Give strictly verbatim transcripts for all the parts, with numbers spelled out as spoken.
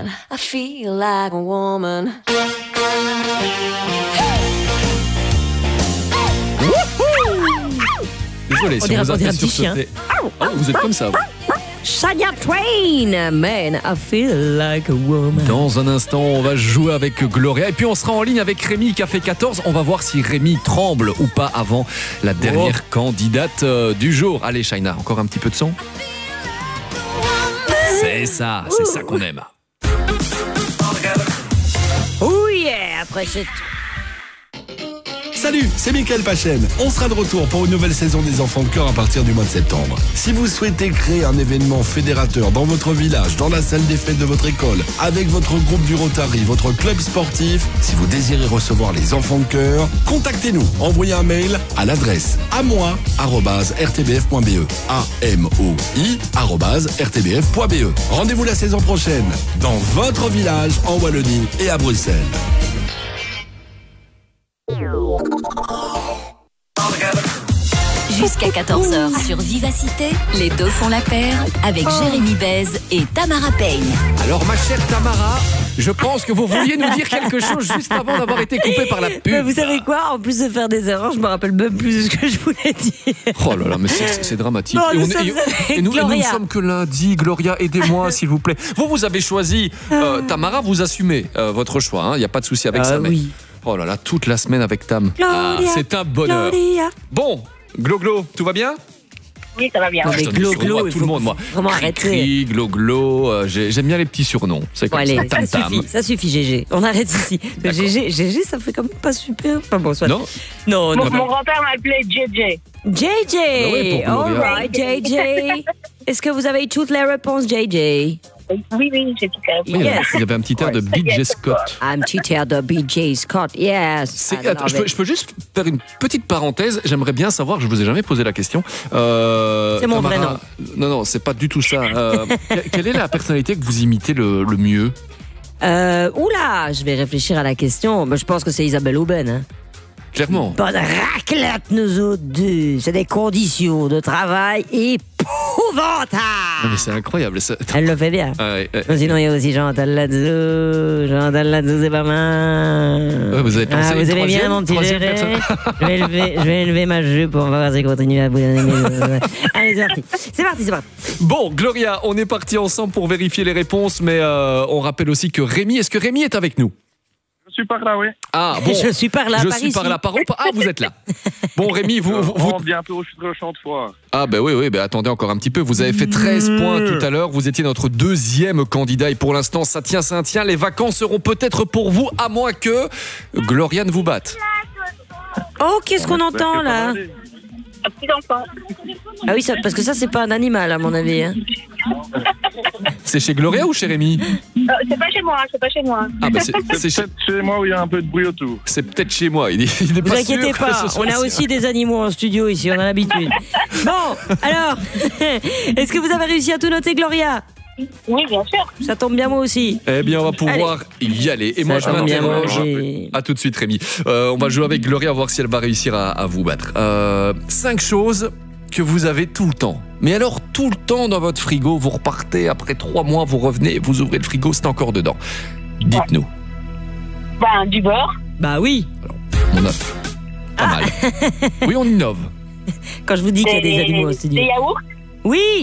I feel like a woman. Désolé si on vous a fait sursauter. Oh, vous êtes comme ça. Shania Twain, man, I feel like a woman. Dans un instant, on va jouer avec Gloria et puis on sera en ligne avec Rémi qui a fait quatorze. On va voir si Rémi tremble ou pas avant la dernière oh. candidate euh, du jour. Allez, Shaina, encore un petit peu de son. C'est ça, c'est ça qu'on aime. Oh yeah, après cette... Salut, c'est Mickaël Pachen. On sera de retour pour une nouvelle saison des Enfants de Cœur à partir du mois de septembre. Si vous souhaitez créer un événement fédérateur dans votre village, dans la salle des fêtes de votre école, avec votre groupe du Rotary, votre club sportif, si vous désirez recevoir les Enfants de Cœur, contactez-nous. Envoyez un mail à l'adresse amoi arobase r t b f point b e a m o i arobase r t b f point b e. Rendez-vous la saison prochaine dans votre village en Wallonie et à Bruxelles. Jusqu'à quatorze heures sur Vivacité, les deux font la paire avec Jérémy Bèze et Tamara Payne. Alors ma chère Tamara, je pense que vous vouliez nous dire quelque chose juste avant d'avoir été coupé par la pub. Mais vous savez quoi? En plus de faire des erreurs, je me rappelle même plus de ce que je voulais dire. Oh là là, mais c'est, c'est dramatique. Bon, et, nous on, sommes et, et, nous, et nous ne sommes que lundi. Gloria, aidez-moi s'il vous plaît. Vous, vous avez choisi, euh, Tamara, vous assumez euh, votre choix. Il hein, n'y a pas de souci avec euh, ça. Mais... Oui. Oh là là, toute la semaine avec Tam. Gloria, ah, c'est un bonheur. Gloria. Bon, Glo-Glo, tout va bien? Oui, ça va bien. Ah, je Glo, Glo, moi, tout le monde, moi. Vraiment arrêter. Glo-Glo, euh, j'aime bien les petits surnoms. C'est comme bon, allez, ça. Ça suffit, ça suffit, G G. On arrête ici. G G, G G, ça fait quand même pas super. Enfin bon, soit. Non. Non, mon, non. Mon grand-père m'appelait J J. J J. Bah ouais, All right, J J. Est-ce que vous avez toutes les réponses, J J? Oui, oui, j'ai tout fait. Oui, yes. Il y avait un petit air de B J Scott. Un petit air de B J Scott, yes. C'est, attends, je, peux, je peux juste faire une petite parenthèse. J'aimerais bien savoir, je vous ai jamais posé la question. Euh, c'est mon Tamara, vrai nom. Non, non, c'est pas du tout ça. Euh, quelle est la personnalité que vous imitez le, le mieux? euh, Oula, je vais réfléchir à la question. Mais je pense que c'est Isabelle Aubin. Hein. Clairement. Pas de raclette, nous autres deux. C'est des conditions de travail épouvantables. Non, mais c'est incroyable. Ça... Elle le fait bien. Ah, ouais, ouais. Sinon, il y a aussi Chantal Latsou. Chantal Latsou, c'est pas mal. Ouais, vous avez pensé ah, vous aimez bien mon petit Géré? je, vais élever, je vais élever ma jupe pour voir si continue à bouger. Allez, c'est parti. C'est parti, c'est parti. Bon, Gloria, on est parti ensemble pour vérifier les réponses, mais euh, on rappelle aussi que Rémi, est-ce que Rémi est avec nous? Je suis par là, oui. Ah bon. Je suis par là, Je par suis ici. par là, par où? Ah, vous êtes là. Bon, Rémi, vous... vous, vous... Oh, bientôt, je suis très au champ de foire. Ah ben oui, oui, ben attendez encore un petit peu. Vous avez fait treize points tout à l'heure. Vous étiez notre deuxième candidat et pour l'instant, ça tient, ça tient. Les vacances seront peut-être pour vous, à moins que Gloria ne vous batte. Oh, qu'est-ce qu'on entend là? Un petit enfant. Ah oui, ça, parce que ça, c'est pas un animal, à mon avis. Hein. C'est chez Gloria ou chez Rémi? euh, C'est pas chez moi, c'est pas chez moi. Ah bah c'est, c'est c'est chez... peut-être chez moi où il y a un peu de bruit autour. C'est peut-être chez moi. Il est, il est Vous pas inquiétez sûr pas, on a aussi des animaux en studio ici, on a l'habitude. Bon, alors, est-ce que vous avez réussi à tout noter, Gloria? Oui, bien sûr. Ça tombe bien, moi aussi. Eh bien, on va pouvoir Allez. y aller. Et ça moi, je m'interroge. Bien, à tout de suite, Rémi. Euh, on va jouer avec Gloria, voir si elle va réussir à, à vous battre. Euh, cinq choses que vous avez tout le temps. Mais alors, tout le temps dans votre frigo, vous repartez, après trois mois, vous revenez, vous ouvrez le frigo, c'est encore dedans. Dites-nous. Ben, du beurre. Bah oui. Alors, on a pas ah. mal. Oui, on innove. Quand je vous dis qu'il y a des animaux au studio. Des yaourts. Oui.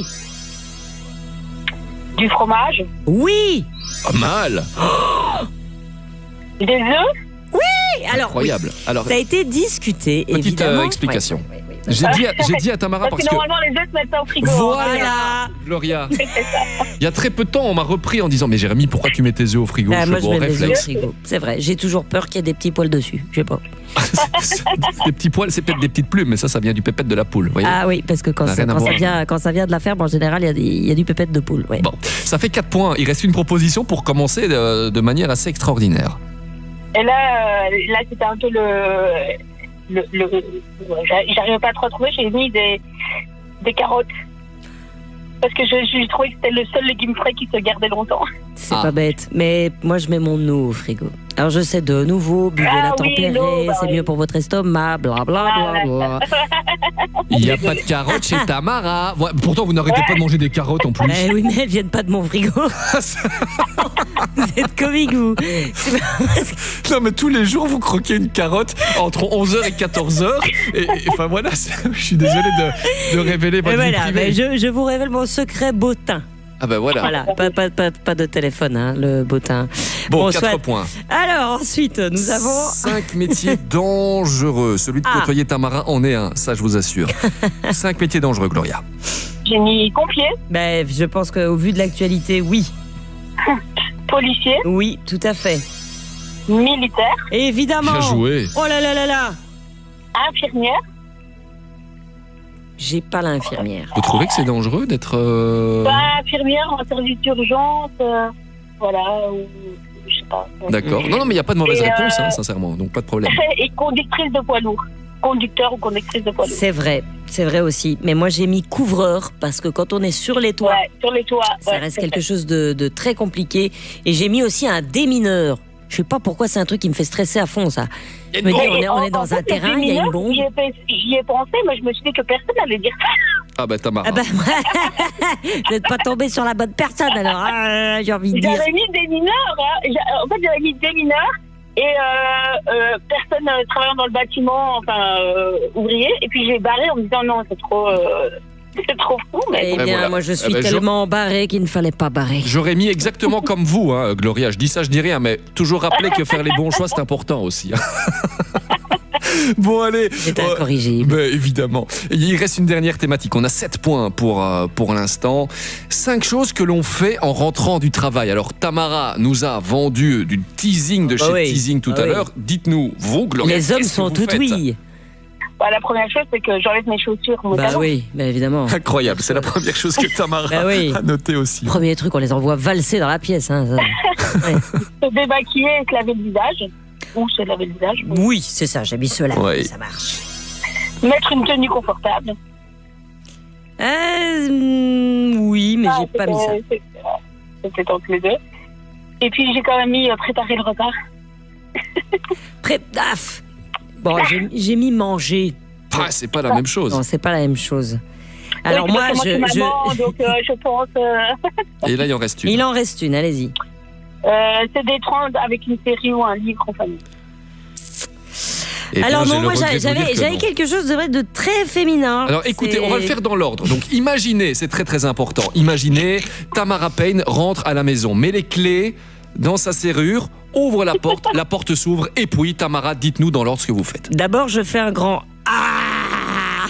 Du fromage. Oui. Pas mal. Oh. Des œufs. Oui. Alors, incroyable. Oui. Alors, ça a été discuté, petite évidemment. Euh, explication. Ouais, ouais, ouais, ouais. J'ai dit, à, j'ai dit à Tamara parce, parce que normalement les œufs se mettent pas au frigo. Voilà, Gloria. Il y a très peu de temps, on m'a repris en disant mais Jérémy, pourquoi tu mets tes œufs au frigo? ah, je Moi, je mets réflexe. mes œufs au frigo. C'est vrai. J'ai toujours peur qu'il y ait des petits poils dessus. Je sais pas. Des petits poils, c'est peut-être des petites plumes, mais ça, ça vient du pépette de la poule. Voyez, ah oui, parce que quand, ça, quand, ça vient, quand ça vient de la ferme, en général, il y a, des, il y a du pépette de poule. Ouais. Bon, ça fait quatre points. Il reste une proposition pour commencer de, de manière assez extraordinaire. Et là, euh, là, c'était un peu le. Le, le, j'arrivais pas à trop trouver, j'ai mis des, des carottes. Parce que je, je trouvais que c'était le seul légume frais qui se gardait longtemps. C'est ah. pas bête, mais moi je mets mon eau au frigo. Alors je sais de nouveau, buvez ah, la oui, tempérée, l'eau, bah c'est oui. mieux pour votre estomac, blablabla. Bla, bla. Il n'y a pas de carottes chez Tamara. Pourtant, vous n'arrêtez ouais. pas de manger des carottes en plus. Mais oui, mais elles viennent pas de mon frigo. Vous êtes comique, vous. C'est pas parce que- Non, mais tous les jours, vous croquez une carotte entre onze heures et quatorze heures. Et, et- enfin, voilà, c'est- je suis désolé de, de révéler Et votre vie voilà, privée. ben, je, je vous révèle mon secret bottin. Ah ben voilà. Voilà, pas, pas, pas, pas de téléphone, hein, le bottin. Bon, Bon, quatre soit. points. Alors, ensuite, nous avons. Cinq métiers dangereux. Celui de Ah. côtoyer Tamara en est un, ça je vous assure. Cinq métiers dangereux, Gloria. J'ai mis pompier, Ben, je pense qu'au vu de l'actualité, oui. policier, Oui, tout à fait. militaire, Évidemment. Bien joué. Oh là là là là. infirmière. J'ai pas l'infirmière. Vous trouvez que c'est dangereux d'être... euh, Bah, infirmière en service d'urgence, euh, voilà, ou je sais pas. D'accord. Non, non, mais il n'y a pas de mauvaise Et, réponse, euh, hein, sincèrement. Donc pas de problème. Et conductrice de poids lourd. Conducteur ou conductrice de poids lourd. C'est vrai, c'est vrai aussi. Mais moi, j'ai mis couvreur parce que quand on est sur les toits, Ouais, sur les toits. ça ouais, reste c'est quelque vrai. chose de, de très compliqué. Et j'ai mis aussi un démineur. Je sais pas pourquoi c'est un truc qui me fait stresser à fond, ça. Je me dis, Et- on est, on est en- dans en un fait, terrain, le il y a une démineur, bombe. J'y ai, fait- j'y ai pensé, mais je me suis dit que personne n'allait dire ça. Ah ben Tamara. Ah bah, vous n'êtes pas tombé sur la bonne personne, alors, ah, j'ai envie de dire. J'avais mis des mineurs, hein. J'a- en fait j'avais mis des mineurs et euh, euh, personne euh, travaillant dans le bâtiment, enfin euh, ouvrier, et puis j'ai barré en me disant non, c'est trop, euh, c'est trop fou, mais Eh Ben bien, voilà. moi, je suis Eh ben, je- tellement barré qu'il ne fallait pas barrer. J'aurais mis exactement comme vous, hein, Gloria. Je dis ça, je dis rien, mais toujours rappeler que faire les bons choix, c'est important aussi. hein. Bon, allez. C'est Euh, incorrigible. Ben, évidemment. Il reste une dernière thématique. On a sept points pour, euh, pour l'instant. Cinq choses que l'on fait en rentrant du travail. Alors, Tamara nous a vendu du teasing de Bah chez oui. Teasing tout Ah à oui. l'heure. Dites-nous, vous, Gloria. Les hommes qu'est-ce que sont vous tout faites oui. bah, la première chose c'est que j'enlève mes chaussures, mon Bah talon. oui, bah évidemment. Incroyable. C'est la première chose que Tamara Bah oui. a noté aussi. Premier truc, on les envoie valser dans la pièce. Hein, ça. Ouais. Se démaquiller et se laver le visage, ou se laver le visage, Oui, c'est ça, j'ai mis cela. Ouais. Ça marche. mettre une tenue confortable. Euh, mm, oui, mais Ah, j'ai pas mis ça. c'était- C'était entre les deux. Et puis j'ai quand même mis euh, préparer le repas. Pré- Daf. Bon, j'ai- j'ai mis manger. Ah, c'est pas la même chose. Non, c'est pas la même chose. Alors Oui, moi, parce que je, moi, c'est maman, je- donc euh, je pense. euh, Et là, il en reste une. il en reste une. Allez-y. euh, c'est des trente avec une série ou un livre en famille. Et bien, Alors j'ai non, le moi regret de j'a- vous dire j'avais que j'avais non. quelque chose de vrai de très féminin. Alors écoutez, on va le C'est- faire dans l'ordre. Donc imaginez, c'est très très important. Imaginez, Tamara Payne rentre à la maison, met les clés dans sa serrure, ouvre la porte, la porte s'ouvre et puis Tamara, dites-nous dans l'ordre ce que vous faites. D'abord, je fais un grand ah.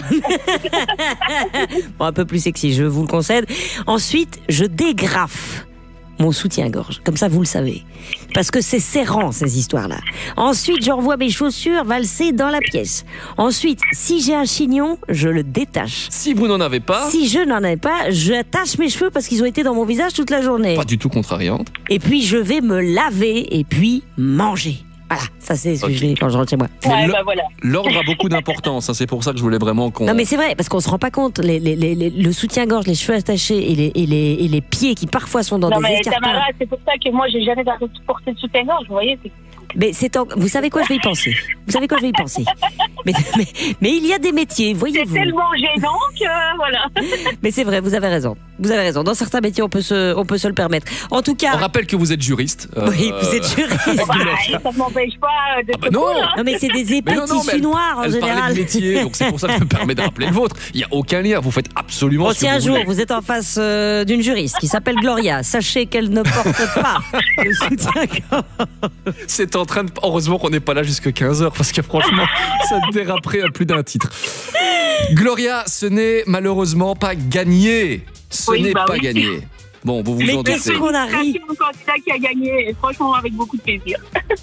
Bon, un peu plus sexy, je vous le concède. Ensuite, je dégrafe mon soutien-gorge. Comme ça, vous le savez. Parce que c'est serrant, ces histoires-là. Ensuite, j'envoie mes chaussures valser dans la pièce. Ensuite, si j'ai un chignon, je le détache. Si vous n'en avez pas, Si je n'en ai pas, j'attache mes cheveux parce qu'ils ont été dans mon visage toute la journée. pas du tout contrariante. Et puis, je vais me laver et puis manger. Voilà, ça c'est ce Ok. que je fais quand je rentre chez moi. Mais Ouais, le- bah voilà. L'ordre a beaucoup d'importance, hein, c'est pour ça que je voulais vraiment qu'on... Non mais c'est vrai, parce qu'on se rend pas compte, les, les, les, les- le soutien-gorge, les cheveux attachés et les, et, les, et les pieds qui parfois sont dans Non, des mais escarpins. Tamara, c'est pour ça que moi, j'ai jamais arrêté de porter de soutien-gorge, vous voyez. c'est- Mais c'est en- vous savez quoi, je vais y penser. Vous savez quoi, je vais y penser. Mais, mais, mais il y a des métiers, C'est voyez-vous. tellement gênant que, voilà. Mais c'est vrai, vous avez raison. Vous avez raison. Dans certains métiers, on peut se, on peut se le permettre. En tout On cas, rappelle que vous êtes juriste. euh, oui, vous êtes juriste. Bah, ça ne m'empêche pas de Ah bah se non. coudre, hein. Non mais c'est des épais Mais non, non, tissus mais elle- noirs en Elle parlait général. de métier, donc c'est pour ça que je me permets de rappeler le vôtre. Il n'y a aucun lien, vous faites absolument Bon, ce si que un vous jour voulez. vous êtes en face euh, d'une juriste qui s'appelle Gloria, sachez qu'elle ne porte pas le soutien-gorge. C'est en train de... Heureusement qu'on n'est pas là jusqu'à quinze heures, parce que franchement, ça déraperait à plus d'un titre. Gloria, ce n'est malheureusement pas gagné. Ce Oui, n'est bah pas oui. gagné. Bon, vous vous Mais en qu'est-ce doutez. qu'on a ri. C'est mon candidat qui a gagné, et franchement, avec beaucoup de plaisir.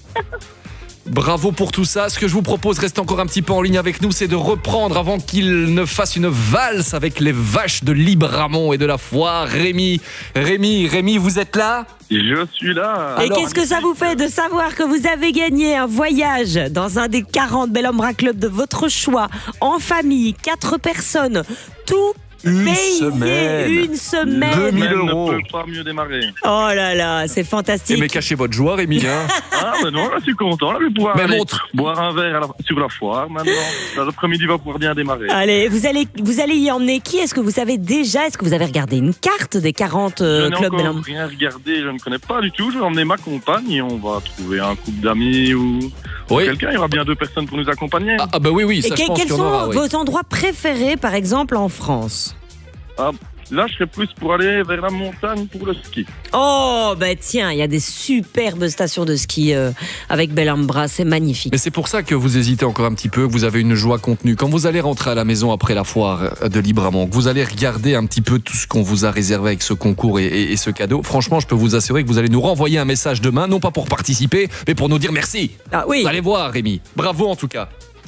Bravo pour tout ça. Ce que je vous propose, restez encore un petit peu en ligne avec nous, c'est de reprendre avant qu'il ne fasse une valse avec les vaches de Libramont et de la foire. Rémi, Rémi, Rémi, vous êtes là? Je suis là. Et Alors- qu'est-ce que ça vous fait de savoir que vous avez gagné un voyage dans un des quarante Bel Bra Club de votre choix, en famille, quatre personnes, tout Une Payé semaine. une semaine. deux mille Même euros. ne peut pas mieux démarrer. Oh là là, c'est Eh, fantastique. mais cachez votre joie, Rémi. Hein. Ah, ben non, là, je suis content. Là, je vais pouvoir Mais aller montre. boire un verre à la- sur la foire maintenant. Là, l'après-midi va pouvoir bien démarrer. Allez, vous allez, vous allez y emmener qui? Est-ce que vous savez déjà? Est-ce que vous avez regardé une carte des quarante euh, je n'ai clubs encore Bellum? rien regardé, je ne connais pas du tout. Je vais emmener ma compagne et on va trouver un couple d'amis ou Oui. quelqu'un. Il y aura bien deux personnes pour nous accompagner. Ah, ah bah oui, oui, Et ça que- je pense quels qu'il y en sont aura, oui. vos endroits préférés, par exemple, en France? Là, je serais plus pour aller vers la montagne pour le ski. Oh, bah tiens, il y a des superbes stations de ski euh, avec Bellambra, c'est magnifique. Mais c'est pour ça que vous hésitez encore un petit peu, que vous avez une joie contenue. Quand vous allez rentrer à la maison après la foire de Libramont, que vous allez regarder un petit peu tout ce qu'on vous a réservé avec ce concours et, et- et ce cadeau, franchement, je peux vous assurer que vous allez nous renvoyer un message demain, non pas pour participer, mais pour nous dire merci. Ah oui, Vous allez voir, Rémi. Bravo en tout cas.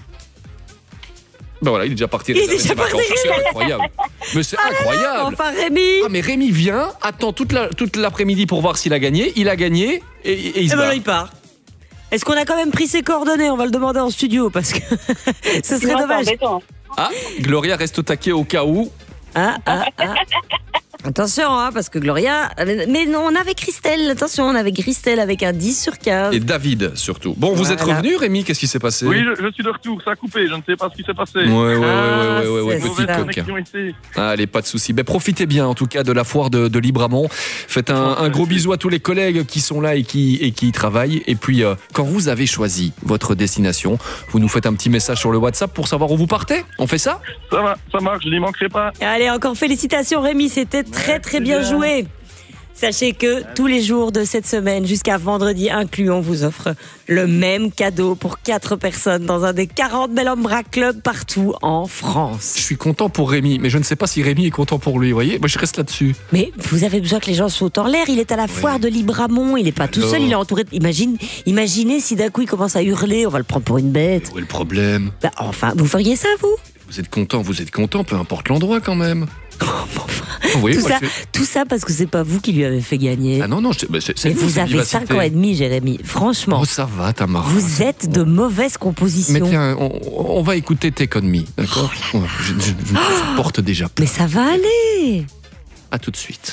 Ben voilà, il est déjà parti. Il est réserver déjà ses vacances. parti, C'est incroyable. Mais c'est incroyable. enfin Rémi. Ah mais Rémi vient, attend toute la- toute l'après-midi pour voir s'il a gagné. Il a gagné et, et il Et se ben barre. là, il part. Est-ce qu'on a quand même pris ses coordonnées? On va le demander en studio parce que ce serait Non, c'est dommage. embêtant. Ah, Gloria reste au taquet au cas où. Ah, ah, ah. Attention, hein, parce que Gloria. Mais non, on avait Christelle. Attention, on avait Christelle avec un dix sur quinze. Et David surtout. Bon, vous êtes Voilà. revenu, Rémi, qu'est-ce qui s'est passé? Oui, je, je suis de retour. Ça a coupé. Je ne sais pas ce qui s'est passé. Ouais, ouais, ouais, Ah, ouais, ouais, ouais, ouais, c'est petit Mauvaise ça. coquin. connexion ici. Allez, pas de souci. Ben, profitez bien, en tout cas, de la foire de, de Libramont. Faites un, un gros bisou à tous les collègues qui sont là et qui, et qui y travaillent. Et puis, euh, quand vous avez choisi votre destination, vous nous faites un petit message sur le WhatsApp pour savoir où vous partez. On fait ça? Ça va, ça marche. Je n'y manquerai pas. Allez, encore félicitations Rémi, c'était très très bien bien. joué. Sachez que tous les jours de cette semaine, jusqu'à vendredi inclus, on vous offre le même cadeau pour quatre personnes dans un des quarante Bellambra Club partout en Je France. suis content pour Rémi, mais je ne sais pas si Rémi est content pour lui. Vous voyez, moi je reste là-dessus. Mais vous avez besoin que les gens sautent en l'air. Il est à la foire de Libramont, il n'est pas tout Alors seul, il est entouré. De... Imagine, imaginez si d'un coup il commence à hurler, on va le prendre pour une bête. Où est le problème? Bah, enfin, vous feriez ça vous? Vous êtes content, vous êtes content, peu importe l'endroit quand même. Oui, tout, moi, ça, je fais- tout ça parce que c'est pas vous qui lui avez fait gagner. Ah non, non, je- bah, c'est c'est Mais vous c'est avez Vivacité. cinq ans et demi, Jérémy. Franchement. Oh, ça va, Tamara. Vous êtes de mauvaise composition. Mais tiens, on, on va écouter Take On Me, d'accord? Oh Ouais, je, je- je me supporte déjà. Mais ça va aller. À tout de suite.